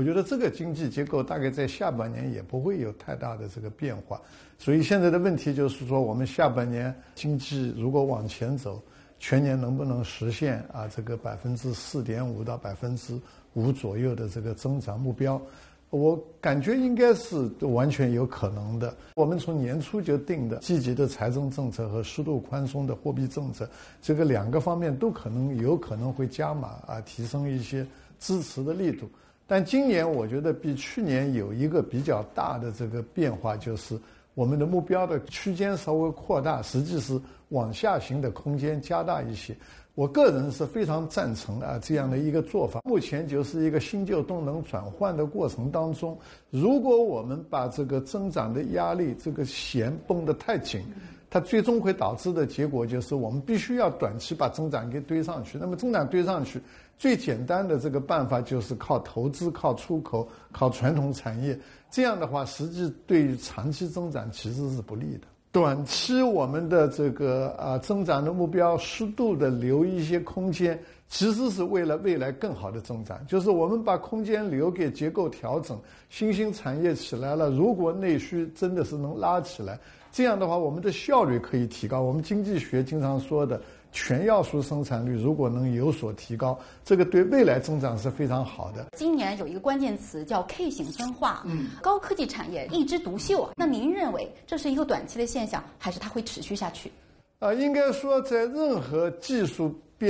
我觉得这个经济结构大概在下半年也不会有太大的这个变化。所以现在的问题就是说，我们下半年经济如果往前走，全年能不能实现这个4.5%到5%左右的这个增长目标？我感觉应该是完全有可能的。我们从年初就定的积极的财政政策和适度宽松的货币政策，这个两个方面都有可能会加码提升一些支持的力度。但今年我觉得比去年有一个比较大的这个变化，就是我们的目标的区间稍微扩大，实际是往下行的空间加大一些。我个人是非常赞成这样的一个做法。目前就是一个新旧动能转换的过程当中，如果我们把这个增长的压力这个弦绷得太紧，它最终会导致的结果就是我们必须要短期把增长给堆上去。那么增长堆上去，最简单的这个办法就是靠投资、靠出口、靠传统产业。这样的话，实际对于长期增长其实是不利的。短期我们的这个增长的目标适度的留一些空间，其实是为了未来更好的增长。就是我们把空间留给结构调整，新兴产业起来了，如果内需真的是能拉起来，这样的话我们的效率可以提高。我们经济学经常说的全要素生产率如果能有所提高，这个对未来增长是非常好的。 今年有一个关键词叫 K 型分化，高科技产业一枝独秀那您认为这是一个短期的现象，还是它会持续下去？ 应该说在任何技术